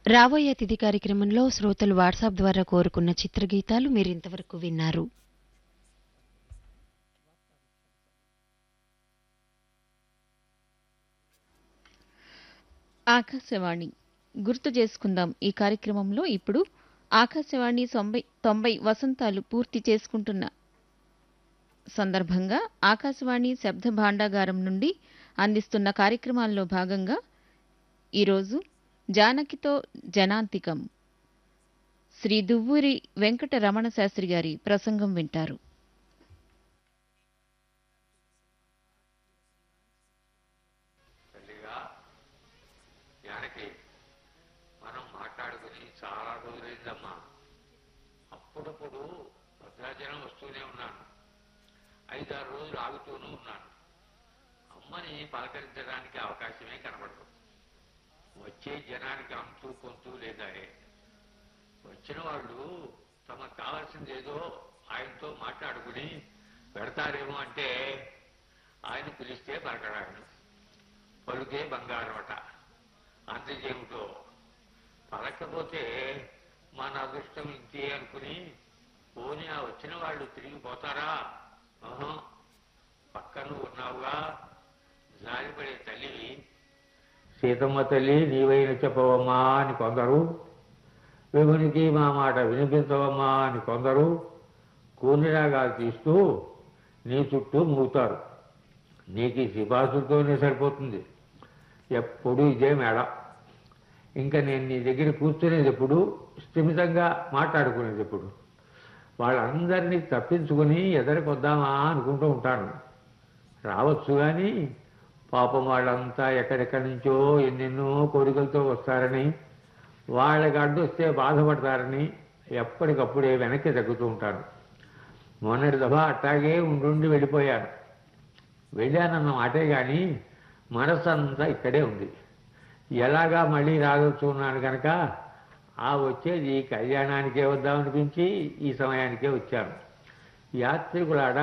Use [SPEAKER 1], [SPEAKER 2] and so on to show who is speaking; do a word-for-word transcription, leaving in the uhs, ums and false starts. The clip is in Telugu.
[SPEAKER 1] రాబోయే అతిథి కార్యక్రమంలో శ్రోతలు వాట్సాప్ ద్వారా కోరుకున్న చిత్రగీతాలు మీరింతవరకు విన్నారు.
[SPEAKER 2] ఆకాశవాణి గుర్తు చేసుకుందాం ఈ కార్యక్రమంలో ఇప్పుడు ఆకాశవాణి తొంభై తొంభై వసంతాలు పూర్తి చేసుకుంటున్న సందర్భంగా ఆకాశవాణి శబ్ద భాండాగారం నుండి అందిస్తున్న కార్యక్రమాల్లో భాగంగా ఈరోజు జానకితో జనాంతికం శ్రీ దువ్వూరి వెంకట రమణ శాస్త్రి గారి ప్రసంగం వింటారు.
[SPEAKER 3] జానకి, మనం మాట్లాడుకుని చాలా రోజులైందమ్మా. అప్పుడప్పుడు భద్రాచలం వస్తూనే ఉన్నాను, ఐదారు రోజులు ఆగుతూనే ఉన్నాను. అమ్మని పలకరించడానికి అవకాశమే కనబడదు. వచ్చే జనానికి అంతూ కొంతూ లేదా. వచ్చిన వాళ్ళు తమకు కావాల్సిందేదో ఆయనతో మాట్లాడుకుని పెడతారేమో అంటే ఆయన పిలిస్తే పలకడాడు. పలుకే బంగారం అట, అంతేమిటో. పలకపోతే మన అదృష్టం ఇంతే అనుకుని పోనీ ఆ వచ్చిన వాళ్ళు తిరిగిపోతారా? పక్కన ఉన్నావుగా జారిపడే తల్లివి. సీతమ్మ తల్లి నీవైన చెప్పవమ్మా అని కొందరు, విభునికి మా మాట వినిపించవమ్మా అని కొందరు కూనిరాగాలు తీస్తూ నీ చుట్టూ మూతారు. నీకు ఈ సిఫార్సులతోనే సరిపోతుంది. ఎప్పుడు ఇదే మేడ. ఇంకా నేను నీ దగ్గర కూర్చునేది ఎప్పుడు, స్థిమితంగా మాట్లాడుకునేది ఎప్పుడు. వాళ్ళందరినీ తప్పించుకుని ఎదరికొద్దామా అనుకుంటూ ఉంటాను. రావచ్చు కానీ పాపం వాళ్ళంతా ఎక్కడెక్కడి నుంచో ఎన్నెన్నో కోరికలతో వస్తారని, వాళ్ళకి అడ్డొస్తే బాధపడతారని ఎప్పటికప్పుడే వెనక్కి తగ్గుతూ ఉంటాను. మొన్నటి దఫా అట్టాగే ఉండుండి వెళ్ళిపోయాను. వెళ్ళానన్న మాటే కానీ మనసు అంతా ఇక్కడే ఉంది. ఎలాగా మళ్ళీ రాగలుచున్నాను కనుక ఆ వచ్చేది కళ్యాణానికే వద్దామనిపించి ఈ సమయానికే వచ్చాను. యాత్రికులాడ